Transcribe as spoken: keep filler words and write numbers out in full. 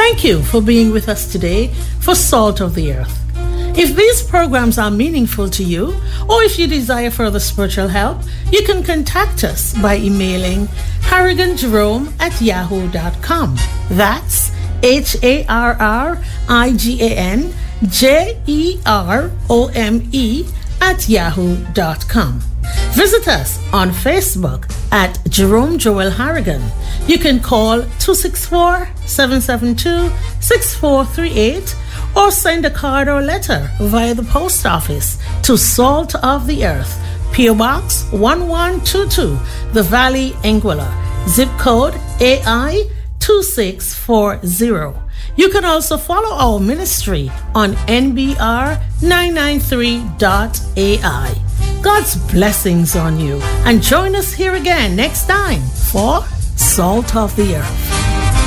Thank you for being with us today for Salt of the Earth. If these programs are meaningful to you, or if you desire further spiritual help, you can contact us by emailing harrigan jerome at yahoo dot com. That's H A R R I G A N J E R O M E at yahoo dot com. Visit us on Facebook at Jerome Joel Harrigan. You can call two six four, seven seven two, six four three eight or send a card or letter via the post office to Salt of the Earth, P O Box one one two two, The Valley, Anguilla, zip code A I two six four zero. You can also follow our ministry on N B R nine nine three dot A I. God's blessings on you, and join us here again next time for Salt of the Earth.